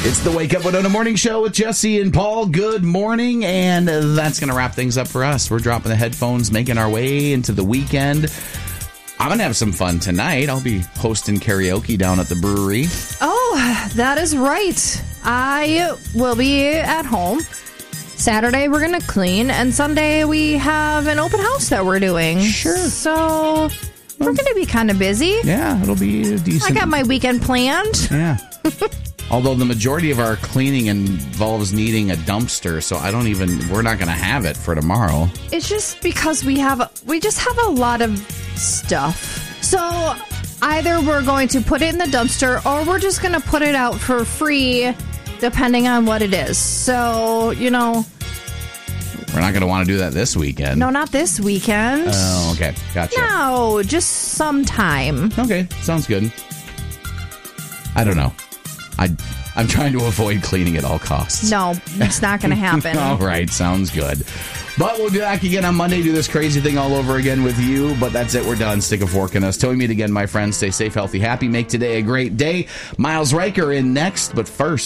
It's the Wake Up Winona Morning Show with Jesse and Paul. Good morning, and that's going to wrap things up for us. We're dropping the headphones, making our way into the weekend. I'm going to have some fun tonight. I'll be hosting karaoke down at the brewery. Oh, that is right. I will be at home. Saturday, we're going to clean, and Sunday, we have an open house that we're doing. Sure. So, we're going to be kind of busy. Yeah, it'll be decent. I got my weekend planned. Yeah. Although the majority of our cleaning involves needing a dumpster, so we're not going to have it for tomorrow. It's just because we just have a lot of stuff. So either we're going to put it in the dumpster or we're just going to put it out for free, depending on what it is. So, We're not going to want to do that this weekend. No, not this weekend. Oh, okay. Gotcha. No, just sometime. Okay, sounds good. I don't know. I'm trying to avoid cleaning at all costs. No, it's not going to happen. All right, sounds good. But we'll be back again on Monday, do this crazy thing all over again with you. But that's it. We're done. Stick a fork in us. Till we meet again, my friends. Stay safe, healthy, happy. Make today a great day. Miles Riker in next. But first,